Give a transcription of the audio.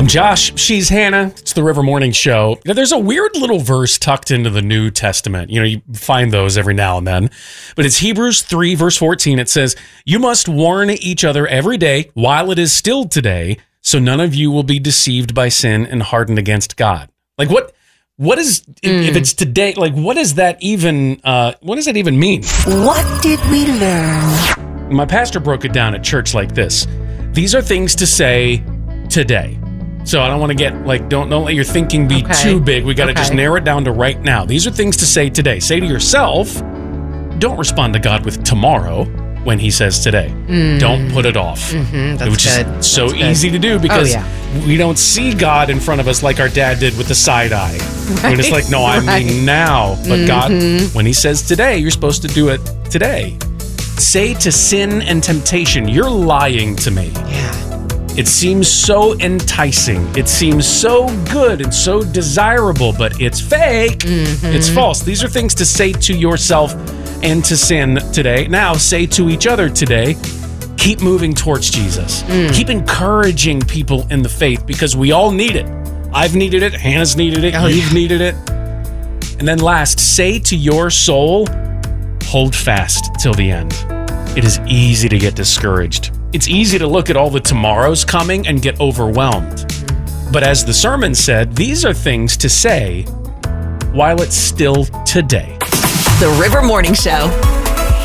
I'm Josh. She's Hannah. It's the River Morning Show. There's a weird little verse tucked into the New Testament. You find those every now and then. But it's Hebrews 3, verse 14. It says, "You must warn each other every day while it is still today, so none of you will be deceived by sin and hardened against God." Like what is if it's today? Like what does that even mean? What did we learn? My pastor broke it down at church like this: these are things to say today. So I don't want to get don't let your thinking be too big. We got to just narrow it down to right now. These are things to say today. Say to yourself, don't respond to God with tomorrow when he says today. Don't put it off. Which is so easy to do because we don't see God in front of us like our dad did with the side eye. Right. When it's like, no, I mean now. But God, when he says today, you're supposed to do it today. Say to sin and temptation, you're lying to me. Yeah. It seems so enticing. It seems so good and so desirable, but it's fake. It's false. These are things to say to yourself and to sin today. Now say to each other today, keep moving towards Jesus. Keep encouraging people in the faith because we all need it. I've needed it. Hannah's needed it. You've needed it. And then last, say to your soul, hold fast till the end. It is easy to get discouraged. It's easy to look at all the tomorrows coming and get overwhelmed. But as the sermon said, these are things to say while it's still today. The River Morning Show.